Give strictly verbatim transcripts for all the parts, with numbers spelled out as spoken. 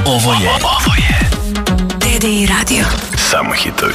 Ovo je Ovo je T D I Radio. Samo hitovi.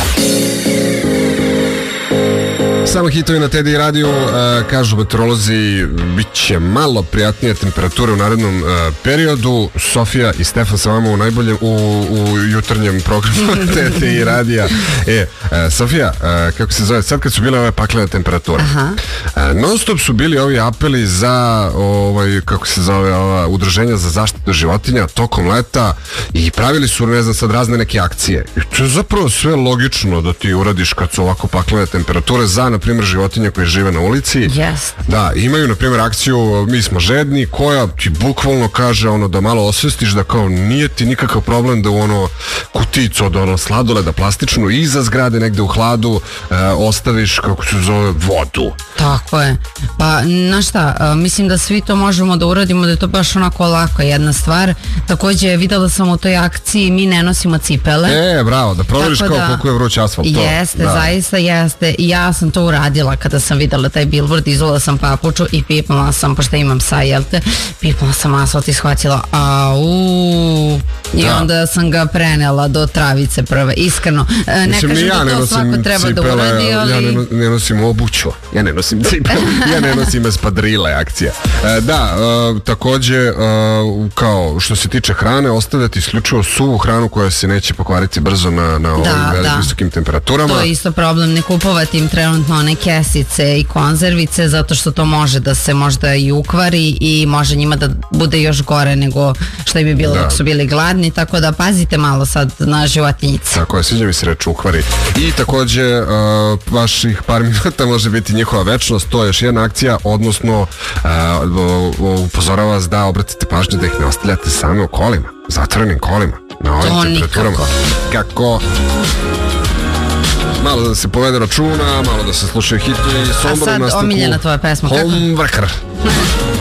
Samo hitovi na T D I radiju. Uh, kažu meteorolozi, bit će malo prijatnije temperature u narednom uh, periodu. Sofija i Stefan sa vama u najboljem u, u jutarnjem programu T D I radija. E, uh, Sofija, uh, kako se zove, sad kad su bile ove paklene temperature, uh, non stop su bili ovi apeli za ovaj, kako se zove, ova udruženja za zaštitu životinja tokom leta i pravili su, ne znam, sad razne neke akcije. I to je zapravo sve logično da ti uradiš kad su ovako paklene temperature za, na primjer, životinje koje žive na ulici. Yes. Da, imaju, na primjer, akciju Mi smo žedni, koja ti bukvalno kaže ono da malo osvestiš da kao nije ti nikakav problem da u ono kuticu od ono sladoleda plastičnu iza zgrade negde u hladu e, ostaviš, kako se zove, vodu. Tako je. Pa, znaš šta, mislim da svi to možemo da uradimo, da je to baš onako lako jedna stvar. Takođe, videla sam u toj akciji Mi ne nosimo cipele. E, bravo, da provjeriš kao da, koliko je vruć asfalt. To. Jeste, da. Zaista jeste. I ja sam to uradila kada sam videla taj billboard, izula sam papuču i pipnula sam, pošto imam sa, jel te, pipnula sam asfalt i shvatila, au, i da. Onda sam ga prenela do travice prve, iskreno. Ne Mislim, kažem ja da to svako treba cipele, da uradi, ali... Ja ne, ne nosim obuću, ja ne nosim cipele, ja ne nosim espadrile, akcija. E, da, e, takođe, e, kao što se tiče hrane, ostavljati isključivo suvu hranu koja se neće pokvariti brzo na, na ovim da, da. visokim temperaturama. To je isto problem, ne kupovati im trenutno one kesice i konzervice, zato što to može da se možda i ukvari i može njima da bude još gore nego što bi bilo da. dok su bili gladni, tako da pazite malo sad na životinjice. Tako je, sviđa mi se reč ukvari. I takođe, uh, vaših par minuta može biti njihova večnost, to je još jedna akcija, odnosno uh, upozorava vas da obratite pažnju da ih ne ostavljate same u kolima, zatvorenim kolima, na ovim temperaturama. Kako? Malo da se povede računa, malo da se slušaju hitovi. A sad omiljena tvoja pesma, kako? Home Wrecker.